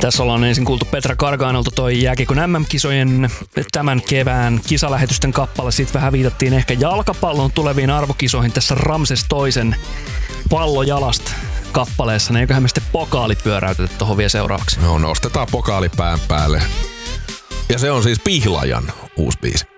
Tässä ollaan ensin kuultu Petra Garganolta toi jääkiekon MM-kisojen tämän kevään kisalähetysten kappale. Sitten vähän viitattiin ehkä jalkapallon tuleviin arvokisoihin tässä Ramses toisen pallojalasta kappaleessa. Ne eiköhän me sitten pokaali pyöräytetä tuohon vielä seuraavaksi. No, nostetaan pokaali pään päälle. Ja se on siis Pihlajan uusi biisi.